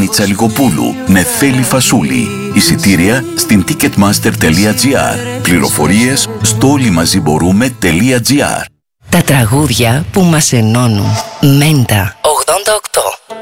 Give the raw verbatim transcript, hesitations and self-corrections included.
Ελένη Τσαλιγοπούλου, Νεφέλη Φασούλη. Εισιτήρια στην ticketmaster τελεία gr. Πληροφορίες στο όλοιμαζιμπορούμε.gr. Τα τραγούδια που μας ενώνουν. Μέντα ογδόντα οκτώ.